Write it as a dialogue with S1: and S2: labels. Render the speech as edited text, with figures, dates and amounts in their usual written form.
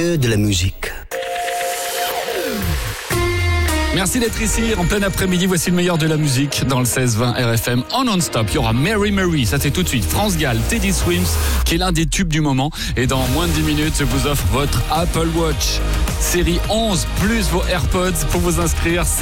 S1: de la musique.
S2: Merci d'être ici en plein après-midi. Voici le meilleur de la musique dans le 16-20 RFM en non-stop. Il y aura Mary Mary, ça c'est tout de suite. France Gall, Teddy Swims, qui est l'un des tubes du moment. Et dans moins de 10 minutes, je vous offre votre Apple Watch série 11 plus vos AirPods pour vous inscrire.